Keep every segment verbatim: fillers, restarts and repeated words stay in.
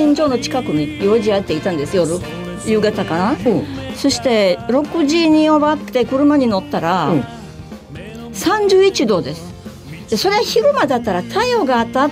近所の近くに用事あっていたんですよ、夜夕方かな、うん、そしてろくじに終わって車に乗ったら、うん、さんじゅういちどです。でそれは昼間だったら太陽が当たって、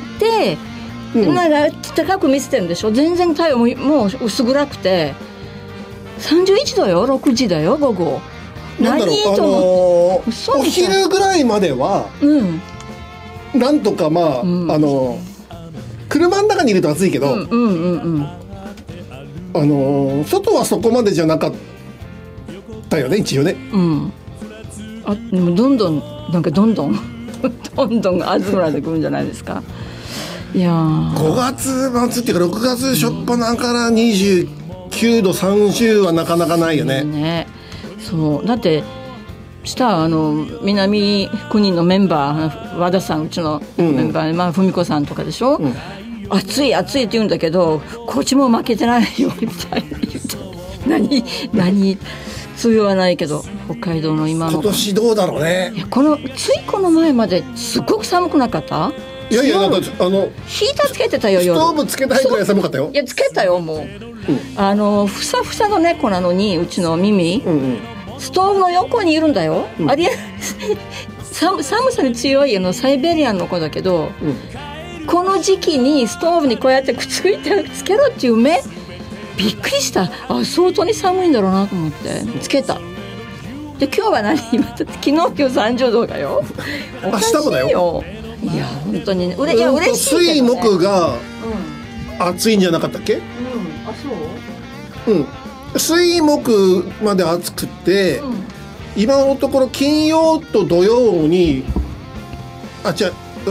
うん、なんか高く見せてるんでしょ。全然太陽ももう薄暗くてさんじゅういちどよ、ろくじだよ午後。 なんだろう、あのー、お昼ぐらいまでは、うん、なんとかまあ、うん、あの車の中にいると暑いけど、うんうんうんうん、あの外はそこまでじゃなかったよね一応ね、うん、 あでもどんどんなんかどんどんどんどん暑くなってくるんじゃないですか。いやごがつ末っていうかろくがつ初っ端からにじゅうきゅうどさんじゅうはなかなかないよね。 ね、そうだってしたあの南国のメンバー和田さん、うちのメンバー、うん、まあ文子さんとかでしょ、うん、暑い暑いって言うんだけどこっちも負けてないよみたいな言って何何梅雨はないけど北海道の今の今年どうだろうね。 いやこのついこの前まですごく寒くなかった？ いやいやなんかあのヒーターつけてたよ。 ストーブつけたいくらい寒かったよ。 いやつけたよもう、うん、あのふさふさの猫なのにうちの耳、うんうん、ストーブの横にいるんだよ、うん、ありえ寒, 寒さに強いのサイベリアンの子だけど、うん、この時期にストーブにこうやってくっついてつけろっていう目びっくりした。あ相当に寒いんだろうなと思ってつけた。で今日は何今昨日今日さんじゅうどだよ。 明日もだよ。 いや本当にね、うれいや嬉しいけどね。 水木が暑いんじゃなかったっけ？うん、 あそう？ うん、水木まで暑くて、うん、今のところ金曜と土曜にあ違う、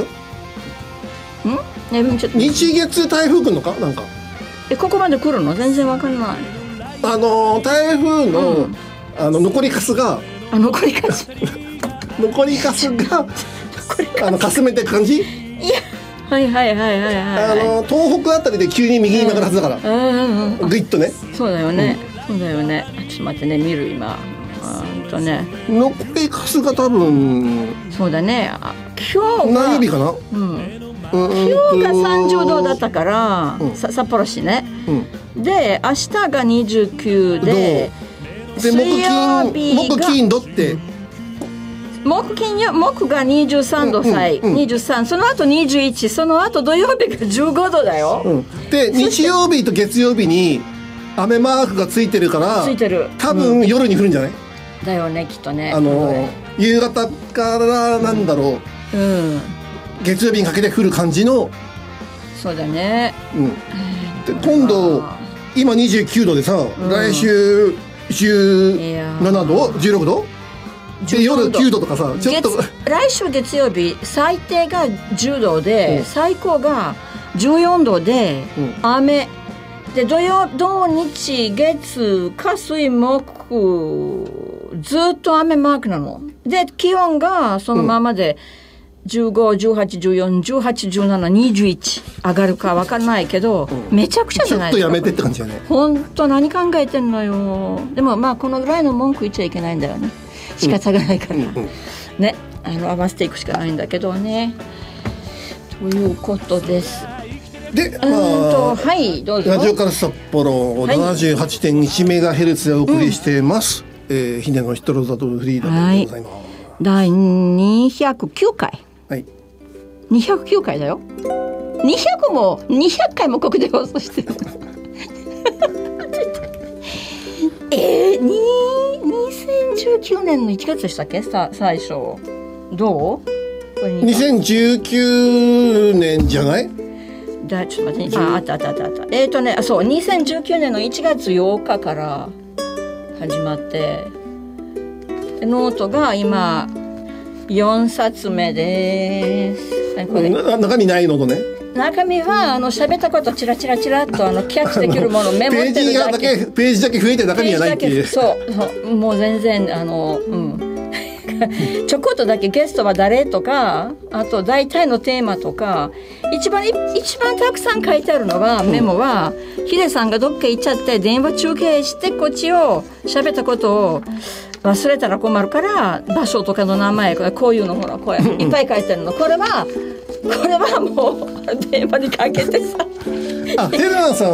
うん？ねちょっと日月台風来るのかなんか？ えここまで来るの？全然わかんない。 あの台風の、うん、あの残りかすがあ残りかす残りかすがあのかすめていく感じ。いやはいはいはいはいはい、 あの東北あたりで急に右に曲がるはずだから、うんうん、グイッとね。 そうだよね、うん、そうだよね。ちょっと待ってね見る今あーとね残りかすが多分そうだね。今日が何曜日かな、 うん、今日がさんじゅうどだったから、うん、札幌市ね、うん、で明日がにじゅうきゅうでで水曜日が木金土って木金よ木がにじゅうさんどさい、うんうんうん、にじゅうさんその後にじゅういちその後土曜日がじゅうごどだよ、うん、 で日曜日と月曜日に雨マークがついてるからついてる多分、うん、夜に降るんじゃない？ だよねきっとね。 あのー、夕方からなんだろう、うん、月曜日にかけて降る感じの。 そうだね、うん、 で今度今にじゅうきゅうどでさ、うん、来週じゅうななどじゅうろくどで夜きゅうどとかさちょっと来週月曜日最低がじゅうどで、うん、最高がじゅうよんどで、うん、雨で土曜土日月火水木ずっと雨マークなので気温がそのままで、うん、じゅうご、じゅうはち、じゅうよん、じゅうはち、じゅうなな、にじゅういち上がるか分かんないけど、うん、めちゃくちゃじゃないですか。 ちょっとやめてって感じだね。 本当何考えてんのよ。でもまあこのぐらいの文句言っちゃいけないんだよね。仕方がないから、うんうんうん、ねあの合わせていくしかないんだけどねということです。 で、まあ、はいどうぞ。ラジオから札幌 ななじゅうはちてんいちメガヘルツ でお送りしています、うんえー、ヒデのヒトロザとフリーダでございます。 だいにひゃくきゅうかい、 はい、 にひゃくきゅうかいだよ。にひゃくもにひゃっかいもここで放送してるえー、にせんじゅうきゅうねんのいちがつでしたっけさ最初どうにせんじゅうきゅうねんじゃない？ だちょっと待ってああったあったあったあったえっ、ー、とねあそうにせんじゅうきゅうねんのいちがつようかから始まってノートが今よんさつめです。これ中身ないのとね中身はあの喋ったことチラチラチラっとあのキャッチできるものをメモってるだけ。 ページだけページだけ増えて中身がないっていう。 そうそうもう全然あのうんちょこっとだけゲストは誰とかあと大体のテーマとか一番一番たくさん書いてあるのは、うん、メモはヒデさんがどっか行っちゃって電話中継してこっちを喋ったことを忘れたら困るから場所とかの名前こういうのほらこれいっぱい書いてあるのこれはこれはもう電話にかけてさあヘラーさん